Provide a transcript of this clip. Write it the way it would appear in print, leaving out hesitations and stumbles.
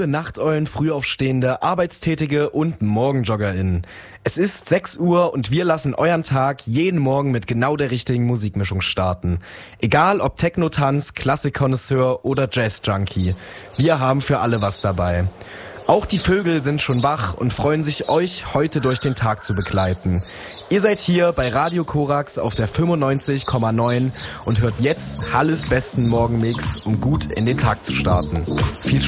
liebe Nachteulen, Frühaufstehende, Arbeitstätige und MorgenjoggerInnen. Es ist 6 Uhr und wir lassen euren Tag jeden Morgen mit genau der richtigen Musikmischung starten. Egal ob Techno-Tanz, Klassik-Konnoisseur oder Jazz-Junkie. Wir haben für alle was dabei. Auch die Vögel sind schon wach und freuen sich, euch heute durch den Tag zu begleiten. Ihr seid hier bei Radio Korax auf der 95,9 und hört jetzt Halles besten Morgenmix, um gut in den Tag zu starten. Viel